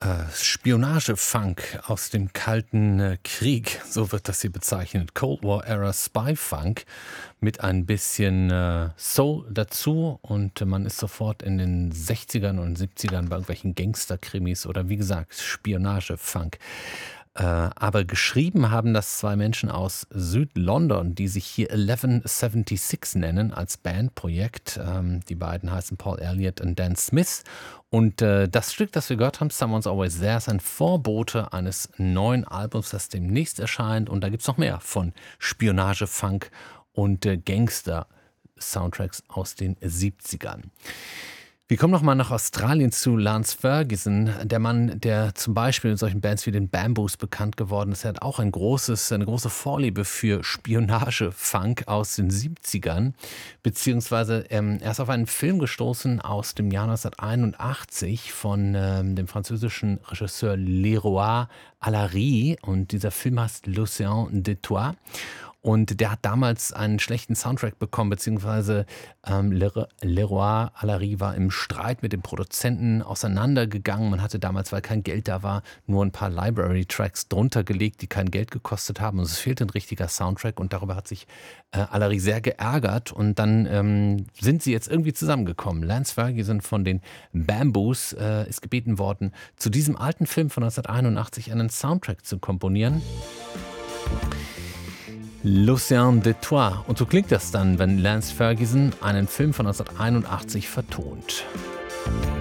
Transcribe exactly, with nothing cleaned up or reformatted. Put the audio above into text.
Äh, Spionage-Funk aus dem Kalten äh, Krieg, so wird das hier bezeichnet. Cold War-Era Spy-Funk mit ein bisschen äh, Soul dazu und äh, man ist sofort in den sechzigern und siebzigern bei irgendwelchen Gangster-Krimis oder wie gesagt Spionage-Funk. Äh, aber geschrieben haben das zwei Menschen aus Süd-London, die sich hier elf sechsundsiebzig nennen als Bandprojekt. Ähm, die beiden heißen Paul Elliott und Dan Smith. Und äh, das Stück, das wir gehört haben, Someone's Always There, ist ein Vorbote eines neuen Albums, das demnächst erscheint. Und da gibt es noch mehr von Spionage, Funk und äh, Gangster-Soundtracks aus den siebzigern. Wir kommen nochmal nach Australien zu Lance Ferguson, der Mann, der zum Beispiel in solchen Bands wie den Bamboos bekannt geworden ist. Er hat auch ein großes, eine große Vorliebe für Spionage-Funk aus den siebzigern, beziehungsweise ähm, er ist auf einen Film gestoßen aus dem Jahr neunzehnhunderteinundachtzig von ähm, dem französischen Regisseur Leroy Allary und dieser Film heißt L'Océan de Toi. Und der hat damals einen schlechten Soundtrack bekommen, beziehungsweise ähm, Leroy Allary war im Streit mit dem Produzenten auseinandergegangen. Man hatte damals, weil kein Geld da war, nur ein paar Library-Tracks drunter gelegt, die kein Geld gekostet haben. Und es fehlte ein richtiger Soundtrack und darüber hat sich äh, Allary sehr geärgert. Und dann ähm, sind sie jetzt irgendwie zusammengekommen. Lance Ferguson von den Bamboos äh, ist gebeten worden, zu diesem alten Film von neunzehnhunderteinundachtzig einen Soundtrack zu komponieren. L'Océan de Toi. Und so klingt das dann, wenn Lance Ferguson einen Film von neunzehnhunderteinundachtzig vertont.